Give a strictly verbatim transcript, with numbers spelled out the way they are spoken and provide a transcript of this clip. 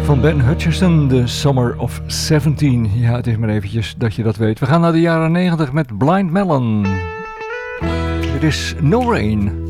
van Ben Hutcherson, The Summer of zeventien. Ja, het is maar eventjes dat je dat weet. We gaan naar de jaren negentig met Blind Melon. Dit is No Rain.